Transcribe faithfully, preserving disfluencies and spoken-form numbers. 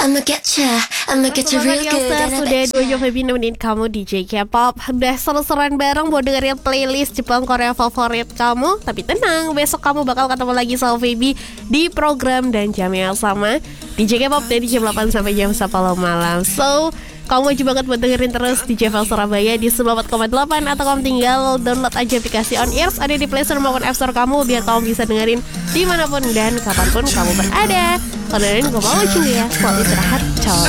I'ma get ya, I'ma get you real good. Sudah dua jam lebih nemenin kamu D J K-pop. Udah seru-seruan bareng buat dengerin playlist Jepang Korea favorit kamu. Tapi tenang, besok kamu bakal ketemu lagi sama Feby di program dan jam yang sama D J K-pop dari jam delapan sampai jam sepuluh malam. So kamu wajib banget buat dengerin terus di D J Vel Surabaya di sembilan puluh empat koma delapan. Atau kamu tinggal download aja aplikasi On Ears, ada di Play Store maupun App Store kamu, biar kamu bisa dengerin dimanapun dan kapanpun kamu berada. Kalau dengerin gue mau cungi ya, selalu istirahat, ciao.